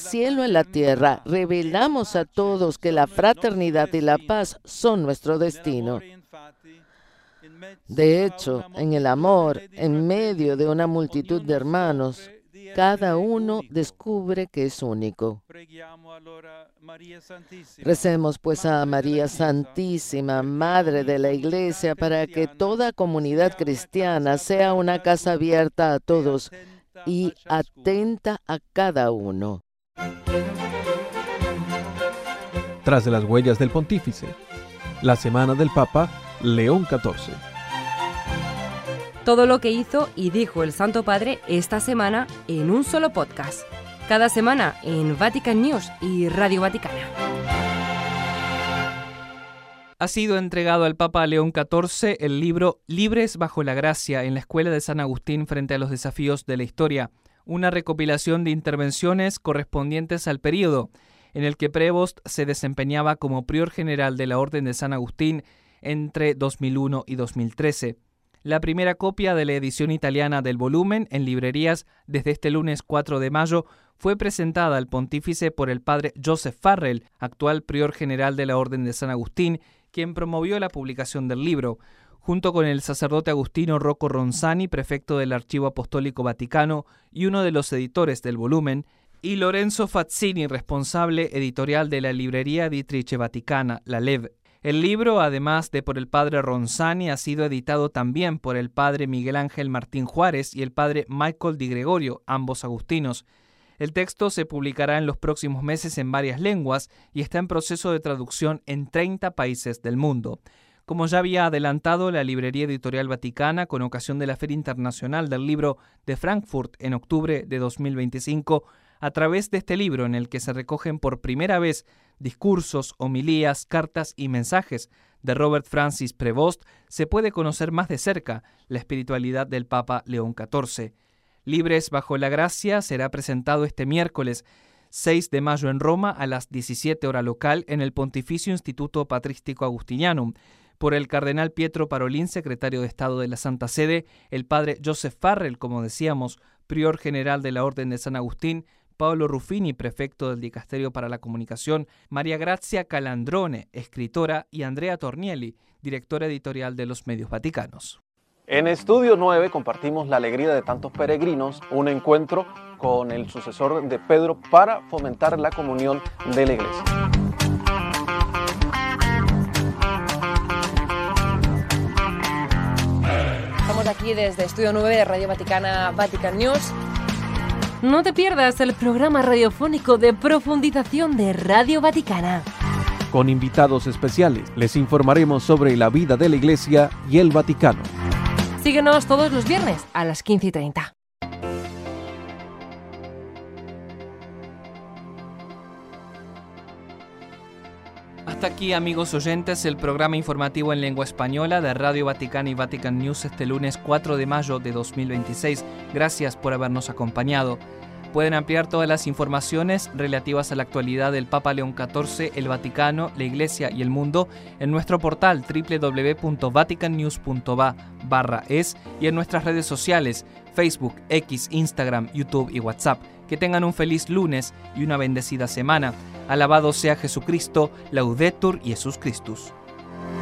cielo en la tierra, revelamos a todos que la fraternidad y la paz son nuestro destino. De hecho, en el amor, en medio de una multitud de hermanos, cada uno descubre que es único. Recemos pues a María Santísima, Madre de la Iglesia, para que toda comunidad cristiana sea una casa abierta a todos y atenta a cada uno. Tras de las huellas del Pontífice, la semana del Papa León XIV. Todo lo que hizo y dijo el Santo Padre esta semana en un solo podcast. Cada semana en Vatican News y Radio Vaticana. Ha sido entregado al Papa León XIV el libro Libres bajo la gracia en la Escuela de San Agustín frente a los desafíos de la historia, una recopilación de intervenciones correspondientes al período en el que Prevost se desempeñaba como prior general de la Orden de San Agustín entre 2001 y 2013. La primera copia de la edición italiana del volumen en librerías desde este lunes 4 de mayo fue presentada al pontífice por el padre Joseph Farrell, actual prior general de la Orden de San Agustín, quien promovió la publicación del libro, junto con el sacerdote agustino Rocco Ronzani, prefecto del Archivo Apostólico Vaticano y uno de los editores del volumen, y Lorenzo Fazzini, responsable editorial de la librería editrice vaticana, la LEV. El libro, además de por el padre Ronzani, ha sido editado también por el padre Miguel Ángel Martín Juárez y el padre Michael Di Gregorio, ambos agustinos. El texto se publicará en los próximos meses en varias lenguas y está en proceso de traducción en 30 países del mundo. Como ya había adelantado la Librería Editorial Vaticana con ocasión de la Feria Internacional del Libro de Frankfurt en octubre de 2025, a través de este libro en el que se recogen por primera vez discursos, homilías, cartas y mensajes de Robert Francis Prevost, se puede conocer más de cerca la espiritualidad del Papa León XIV. Libres bajo la gracia será presentado este miércoles 6 de mayo en Roma a las 17 hora local en el Pontificio Instituto Patrístico Agustinianum, por el cardenal Pietro Parolin, secretario de Estado de la Santa Sede, el padre Joseph Farrell, como decíamos, prior general de la Orden de San Agustín, Paolo Ruffini, prefecto del Dicasterio para la Comunicación, María Grazia Calandrone, escritora, y Andrea Tornielli, directora editorial de los Medios Vaticanos. En Estudio 9 compartimos la alegría de tantos peregrinos, un encuentro con el sucesor de Pedro para fomentar la comunión de la Iglesia. Estamos aquí desde Estudio 9 de Radio Vaticana, Vatican News. No te pierdas el programa radiofónico de profundización de Radio Vaticana. Con invitados especiales les informaremos sobre la vida de la Iglesia y el Vaticano. Síguenos todos los viernes a las 15:30. Hasta aquí, amigos oyentes, el programa informativo en lengua española de Radio Vaticana y Vatican News este lunes 4 de mayo de 2026. Gracias por habernos acompañado. Pueden ampliar todas las informaciones relativas a la actualidad del Papa León XIV, el Vaticano, la Iglesia y el mundo en nuestro portal www.vaticannews.va/es y en nuestras redes sociales Facebook, X, Instagram, YouTube y WhatsApp. Que tengan un feliz lunes y una bendecida semana. Alabado sea Jesucristo, Laudetur Jesus Christus.